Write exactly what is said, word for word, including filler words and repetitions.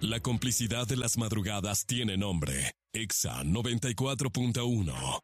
La complicidad de las madrugadas tiene nombre. Exa noventa y cuatro punto uno.